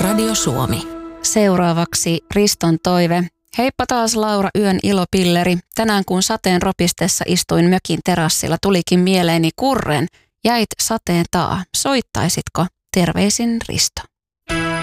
Radio Suomi. Seuraavaksi Riston toive. Heippa taas Laura, yön ilopilleri. Tänään kun sateen ropistessa istuin mökin terassilla, tulikin mieleeni kurren. Jäit sateen taa. Soittaisitko? Terveisin Risto.